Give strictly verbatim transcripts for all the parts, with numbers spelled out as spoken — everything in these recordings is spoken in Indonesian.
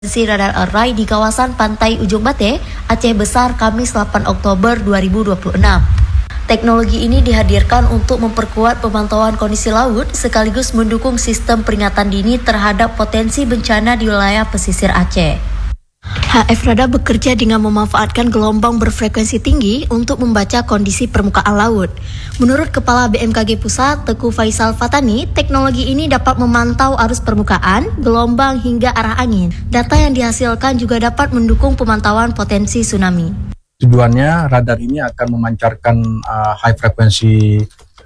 Si radar array di kawasan pantai Ujung Bate, Aceh Besar, Kamis delapan Oktober dua ribu dua puluh enam. Teknologi ini dihadirkan untuk memperkuat pemantauan kondisi laut sekaligus mendukung sistem peringatan dini terhadap potensi bencana di wilayah pesisir Aceh. H F Radar bekerja dengan memanfaatkan gelombang berfrekuensi tinggi untuk membaca kondisi permukaan laut. Menurut Kepala B M K G Pusat, Teguh Faisal Fatani, teknologi ini dapat memantau arus permukaan, gelombang hingga arah angin. Data yang dihasilkan juga dapat mendukung pemantauan potensi tsunami. Tujuannya, radar ini akan memancarkan uh, high frekuensi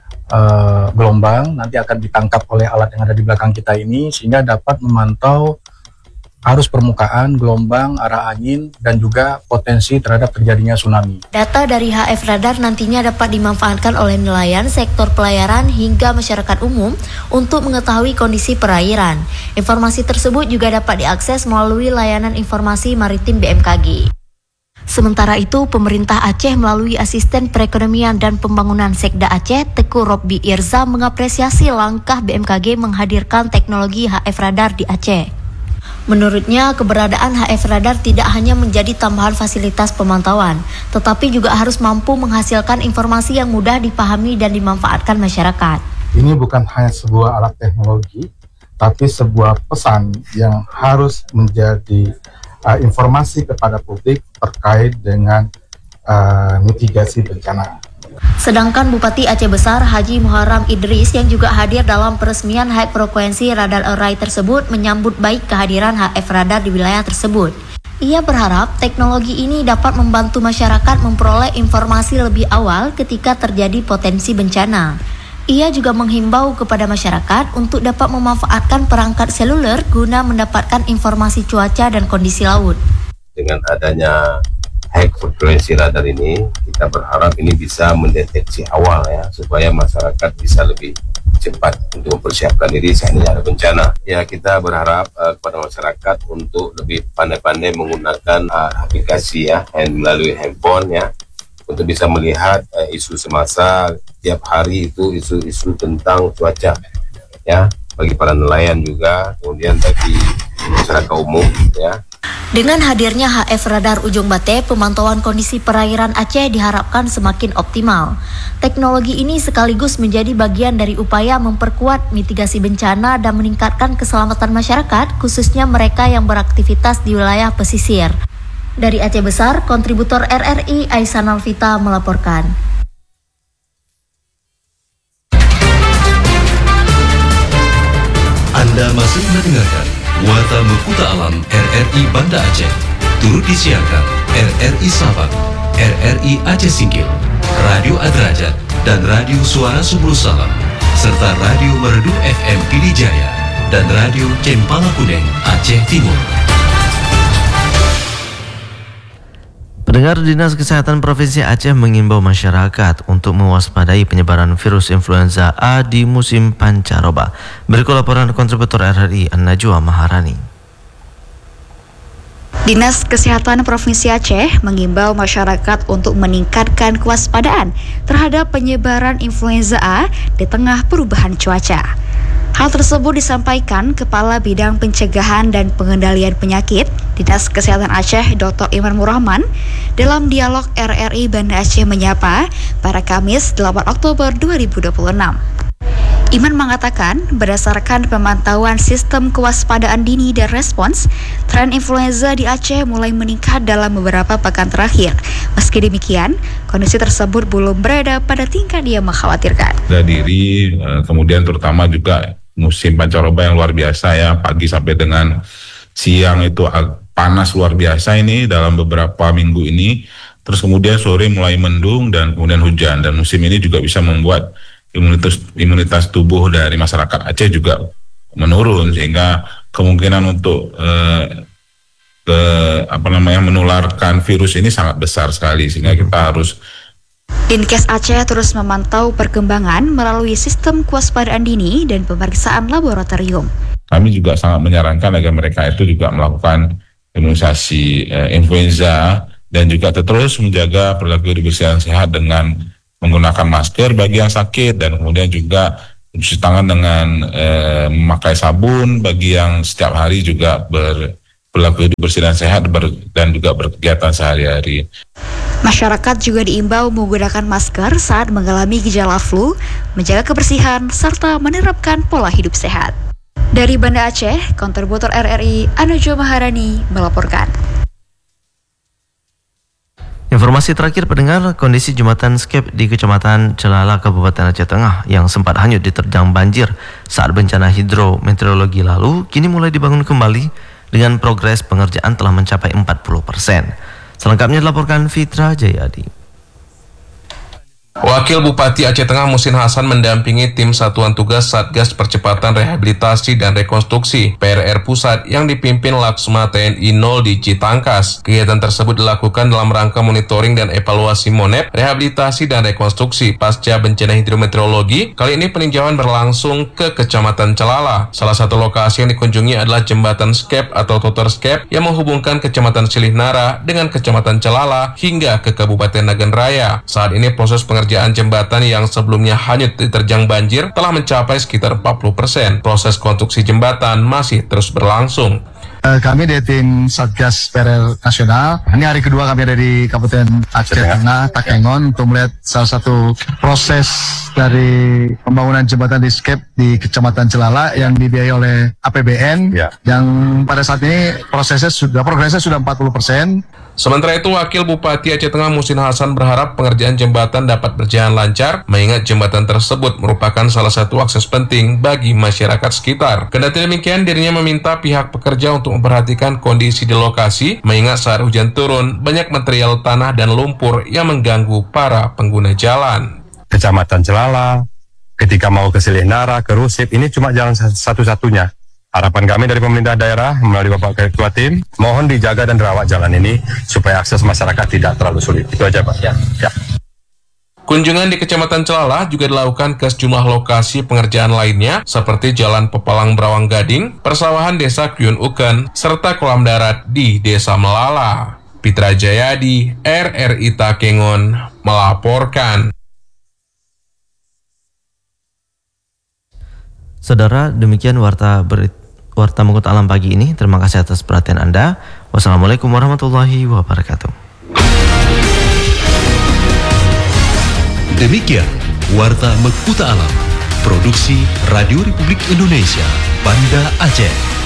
uh, gelombang, nanti akan ditangkap oleh alat yang ada di belakang kita ini, sehingga dapat memantau arus permukaan, gelombang, arah angin, dan juga potensi terhadap terjadinya tsunami. Data dari H F Radar nantinya dapat dimanfaatkan oleh nelayan, sektor pelayaran, hingga masyarakat umum untuk mengetahui kondisi perairan. Informasi tersebut juga dapat diakses melalui layanan informasi maritim B M K G. Sementara itu, pemerintah Aceh melalui Asisten Perekonomian dan Pembangunan Sekda Aceh, Teguh Robby Irza, mengapresiasi langkah B M K G menghadirkan teknologi H F Radar di Aceh. Menurutnya, keberadaan H F Radar tidak hanya menjadi tambahan fasilitas pemantauan, tetapi juga harus mampu menghasilkan informasi yang mudah dipahami dan dimanfaatkan masyarakat. Ini bukan hanya sebuah alat teknologi, tapi sebuah pesan yang harus menjadi uh, informasi kepada publik terkait dengan uh, mitigasi bencana. Sedangkan Bupati Aceh Besar Haji Muharram Idris yang juga hadir dalam peresmian high frekuensi radar array tersebut menyambut baik kehadiran H F Radar di wilayah tersebut. Ia berharap teknologi ini dapat membantu masyarakat memperoleh informasi lebih awal ketika terjadi potensi bencana. Ia juga menghimbau kepada masyarakat untuk dapat memanfaatkan perangkat seluler guna mendapatkan informasi cuaca dan kondisi laut. Dengan adanya high frekuensi radar ini, kita berharap ini bisa mendeteksi awal ya, supaya masyarakat bisa lebih cepat untuk mempersiapkan diri saat ini ada bencana. Ya, kita berharap uh, kepada masyarakat untuk lebih pandai-pandai menggunakan uh, aplikasi ya, hand, melalui handphone ya, untuk bisa melihat uh, isu semasa tiap hari itu, isu-isu tentang cuaca ya, bagi para nelayan juga, kemudian bagi masyarakat umum ya. Dengan hadirnya H F Radar Ujung Bate, pemantauan kondisi perairan Aceh diharapkan semakin optimal. Teknologi ini sekaligus menjadi bagian dari upaya memperkuat mitigasi bencana dan meningkatkan keselamatan masyarakat, khususnya mereka yang beraktivitas di wilayah pesisir. Dari Aceh Besar, kontributor R R I Aisan Alvita melaporkan. Anda masih mendengarkan Warta Mekuta Alam R R I Banda Aceh. Turut disiarkan R R I Sabang, R R I Aceh Singkil, Radio Adrajat, dan Radio Suara Subul Salam, serta Radio Merdu F M Pidijaya dan Radio Cempala Kuning Aceh Timur. Pendengar, Dinas Kesehatan Provinsi Aceh mengimbau masyarakat untuk mewaspadai penyebaran virus influenza A di musim pancaroba. Berikut laporan kontributor R R I An-Najwa Maharani. Dinas Kesehatan Provinsi Aceh mengimbau masyarakat untuk meningkatkan kewaspadaan terhadap penyebaran influenza A di tengah perubahan cuaca. Hal tersebut disampaikan Kepala Bidang Pencegahan dan Pengendalian Penyakit Dinas Kesehatan Aceh Doktor Iman Murrahman dalam dialog R R I Banda Aceh Menyapa pada Kamis delapan Oktober dua ribu dua puluh enam. Iman mengatakan, berdasarkan pemantauan sistem kewaspadaan dini dan respons, tren influenza di Aceh mulai meningkat dalam beberapa pekan terakhir. Meski demikian, kondisi tersebut belum berada pada tingkat yang mengkhawatirkan. Diri, kemudian terutama juga musim pancaroba yang luar biasa ya, pagi sampai dengan siang itu panas luar biasa ini dalam beberapa minggu ini. Terus kemudian sore mulai mendung dan kemudian hujan, dan musim ini juga bisa membuat imunitas imunitas tubuh dari masyarakat Aceh juga menurun, sehingga kemungkinan untuk eh, ke apa namanya menularkan virus ini sangat besar sekali, sehingga kita harus. Dinkes Aceh terus memantau perkembangan melalui sistem kewaspadaan dini dan pemeriksaan laboratorium. Kami juga sangat menyarankan agar mereka itu juga melakukan imunisasi eh, influenza dan juga terus menjaga perilaku hidup bersih dan sehat dengan menggunakan masker bagi yang sakit, dan kemudian juga cuci tangan dengan eh, memakai sabun bagi yang setiap hari juga ber, berlaku hidup bersih dan sehat ber, dan juga berkegiatan sehari-hari. Masyarakat juga diimbau menggunakan masker saat mengalami gejala flu, menjaga kebersihan, serta menerapkan pola hidup sehat. Dari Banda Aceh, kontributor R R I Anojo Maharani melaporkan. Informasi terakhir pendengar, kondisi jembatan Skep di Kecamatan Celala, Kabupaten Aceh Tengah yang sempat hanyut diterjang banjir saat bencana hidrometeorologi lalu, kini mulai dibangun kembali dengan progres pengerjaan telah mencapai empat puluh persen. Selengkapnya dilaporkan Fitra Jayadi. Wakil Bupati Aceh Tengah Muhsin Hasan mendampingi tim Satuan Tugas Satgas Percepatan Rehabilitasi dan Rekonstruksi P R R Pusat yang dipimpin Laksma T N I nol di Citangkas. Kegiatan tersebut dilakukan dalam rangka monitoring dan evaluasi MONEP, rehabilitasi dan rekonstruksi pasca bencana hidrometeorologi. Kali ini peninjauan berlangsung ke Kecamatan Celala. Salah satu lokasi yang dikunjungi adalah Jembatan Skep atau Totor Skep yang menghubungkan Kecamatan Silihnara dengan Kecamatan Celala hingga ke Kabupaten Nagan Raya. Saat ini proses pengerjaan Pengerjaan jembatan yang sebelumnya hanyut diterjang banjir telah mencapai sekitar empat puluh persen. Proses konstruksi jembatan masih terus berlangsung. Kami dari tim Satgas P R R Nasional, ini hari kedua kami ada di Kabupaten Aceh Tengah, Takengon, untuk melihat salah satu proses dari pembangunan jembatan di Skep di Kecamatan Celala yang dibiayai oleh A P B N, ya, yang pada saat ini prosesnya sudah progresnya sudah empat puluh persen. Sementara itu, Wakil Bupati Aceh Tengah Muhsin Hasan berharap pengerjaan jembatan dapat berjalan lancar, mengingat jembatan tersebut merupakan salah satu akses penting bagi masyarakat sekitar. Kendati demikian, dirinya meminta pihak pekerja untuk memperhatikan kondisi di lokasi, mengingat saat hujan turun, banyak material tanah dan lumpur yang mengganggu para pengguna jalan. Kecamatan Celala, ketika mau ke Silihnara, ke Rusip, ini cuma jalan satu-satunya. Harapan kami dari pemerintah daerah melalui Bapak Ketua Tim, mohon dijaga dan dirawat jalan ini supaya akses masyarakat tidak terlalu sulit. Itu aja Pak. Ya. Ya. Kunjungan di Kecamatan Celala juga dilakukan ke sejumlah lokasi pengerjaan lainnya seperti Jalan Pepalang Berawang Gading, persawahan Desa Kyun Uken, serta kolam darat di Desa Melala. Fitra Jayadi, R R I Takengon, melaporkan. Saudara, demikian warta berita. Warta Mengkuta Alam pagi ini. Terima kasih atas perhatian Anda. Wassalamualaikum warahmatullahi wabarakatuh. Demikian Warta Mengkuta Alam, produksi Radio Republik Indonesia, Banda Aceh.